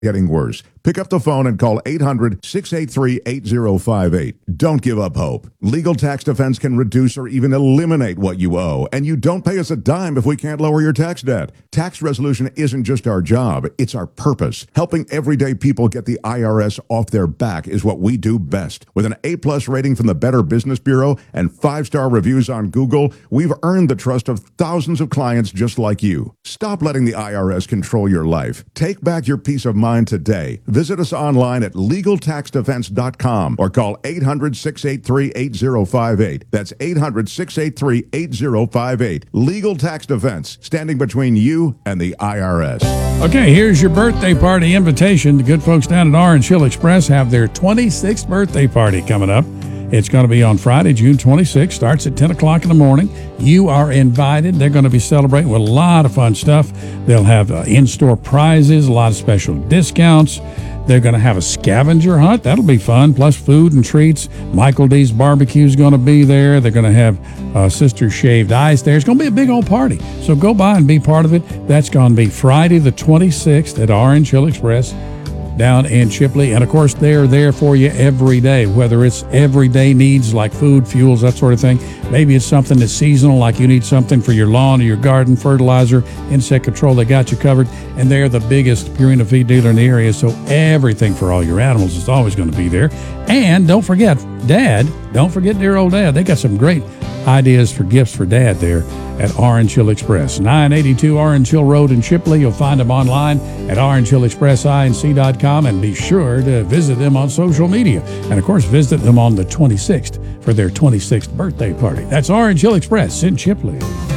getting worse. Pick up the phone and call 800-683-8058. Don't give up hope. Legal Tax Defense can reduce or even eliminate what you owe, and you don't pay us a dime if we can't lower your tax debt. Tax resolution isn't just our job, it's our purpose. Helping everyday people get the IRS off their back is what we do best. With an A-plus rating from the Better Business Bureau and 5-star reviews on Google, we've earned the trust of thousands of clients just like you. Stop letting the IRS control your life. Take back your peace of mind today. Visit us online at LegalTaxDefense.com or call 800-683-8058. That's 800-683-8058. Legal Tax Defense, standing between you and the IRS. Okay, here's your birthday party invitation. The good folks down at Orange Hill Express have their 26th birthday party coming up. It's going to be on Friday, June 26th. Starts at 10 o'clock in the morning. You are invited. They're going to be celebrating with a lot of fun stuff. They'll have in-store prizes, a lot of special discounts. They're going to have a scavenger hunt. That'll be fun, plus food and treats. Michael D's Barbecue is going to be there. They're going to have Sister's Shaved Ice there. It's going to be a big old party. So go by and be part of it. That's going to be Friday the 26th at Orange Hill Express down in Chipley. And of course, they're there for you every day, whether it's everyday needs like food, fuels, that sort of thing. Maybe it's something that's seasonal, like you need something for your lawn or your garden, fertilizer, insect control. They got you covered. And they're the biggest Purina feed dealer in the area, so everything for all your animals is always going to be there. And don't forget, don't forget dear old Dad. They got some great ideas for gifts for Dad there at Orange Hill Express. 982 Orange Hill Road in Chipley. You'll find them online at orangehillexpressinc.com, and be sure to visit them on social media. And of course, visit them on the 26th for their 26th birthday party. That's Orange Hill Express in Chipley.